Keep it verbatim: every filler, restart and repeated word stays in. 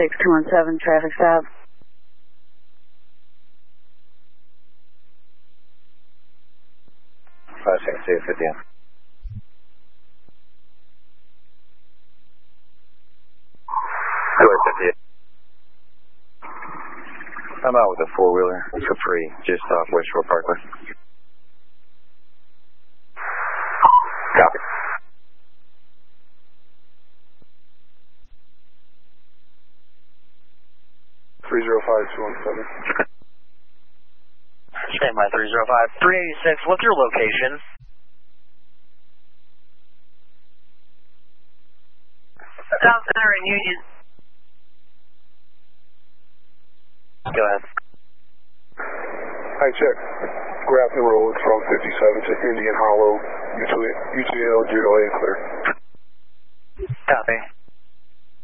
six two one seven, traffic stop. five six two, fifty. Highway fifty-eight. I'm out with a four-wheeler, Capri, just off West Shore Parkway. Copy. three zero five two one seven. Stand by three zero five. three eighty-six, what's your location? South Center and Union. Go ahead. Hi, check. Grafton Road from fifty-seven to Indian Hollow, U T L zero eight clear. Copy.